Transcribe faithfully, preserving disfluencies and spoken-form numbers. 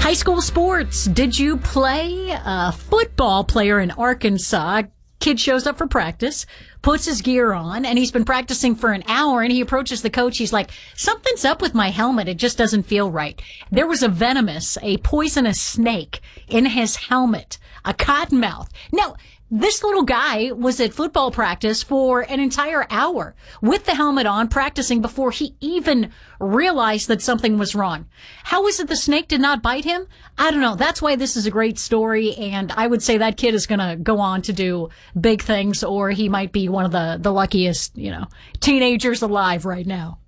High school sports. Did you play? A football player in Arkansas. Kid shows up for practice, puts his gear on, and he's been practicing for an hour, and he approaches the coach. He's like, something's up with my helmet. It just doesn't feel right. There was a venomous, a poisonous snake in his helmet, a cottonmouth. Now, this little guy was at football practice for an entire hour with the helmet on, practicing before he even realized that something was wrong. How is it the snake did not bite him? I don't know. That's why this is a great story, and I would say that kid is going to go on to do big things, or he might be one of the, the luckiest, you know, teenagers alive right now.